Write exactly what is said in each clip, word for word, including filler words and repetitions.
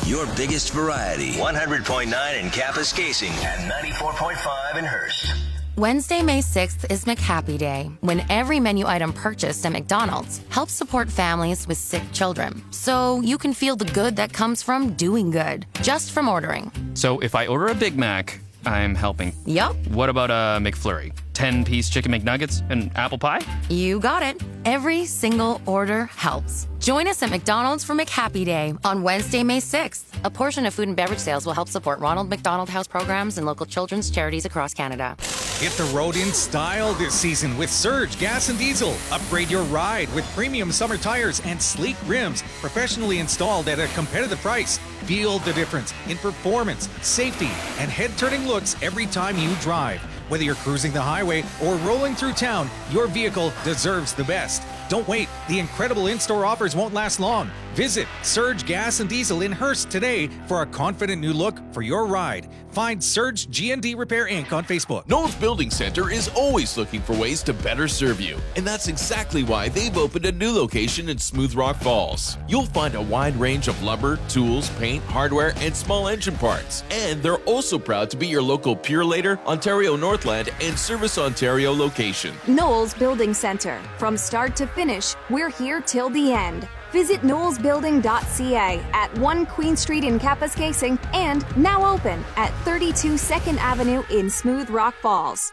Your biggest variety. one hundred point nine in Kapuskasing and ninety-four point five in Hearst. Wednesday, May sixth is McHappy Day, when every menu item purchased at McDonald's helps support families with sick children. So you can feel the good that comes from doing good, just from ordering. So if I order a Big Mac, I'm helping. Yup. What about a McFlurry? ten-piece chicken McNuggets and apple pie? You got it. Every single order helps. Join us at McDonald's for McHappy Day on Wednesday, May sixth. A portion of food and beverage sales will help support Ronald McDonald House programs and local children's charities across Canada. Hit the road in style this season with Surge Gas and Diesel. Upgrade your ride with premium summer tires and sleek rims, professionally installed at a competitive price. Feel the difference in performance, safety, and head-turning looks every time you drive. Whether you're cruising the highway or rolling through town, your vehicle deserves the best. Don't wait. The incredible in-store offers won't last long. Visit Surge Gas and Diesel in Hearst today for a confident new look for your ride. Find Surge G and D Repair Incorporated on Facebook. Knowles Building Center is always looking for ways to better serve you, and that's exactly why they've opened a new location in Smooth Rock Falls. You'll find a wide range of lumber, tools, paint, hardware, and small engine parts. And they're also proud to be your local Purelator, Ontario Northland, and Service Ontario location. Knowles Building Center. From start to finish, we're here till the end. Visit knowles building dot c a at one Queen Street in Kapuskasing and now open at thirty-two second Avenue in Smooth Rock Falls.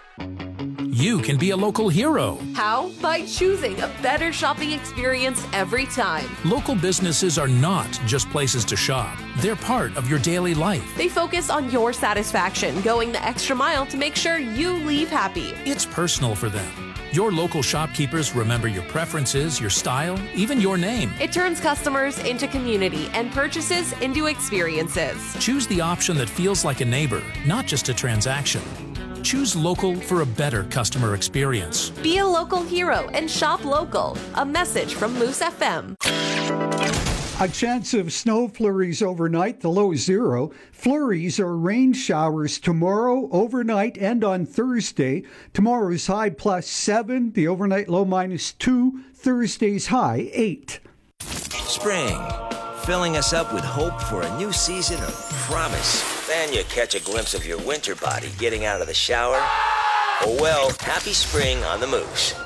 You can be a local hero. How? By choosing a better shopping experience every time. Local businesses are not just places to shop. They're part of your daily life. They focus on your satisfaction, going the extra mile to make sure you leave happy. It's personal for them. Your local shopkeepers remember your preferences, your style, even your name. It turns customers into community and purchases into experiences. Choose the option that feels like a neighbor, not just a transaction. Choose local for a better customer experience. Be a local hero and shop local. A message from Moose F M. A chance of snow flurries overnight, the low zero. Flurries or rain showers tomorrow, overnight, and on Thursday. Tomorrow's high plus seven, the overnight low minus two, Thursday's high eight. Spring, filling us up with hope for a new season of promise. Then you catch a glimpse of your winter body getting out of the shower. Oh well, happy spring on the Moose.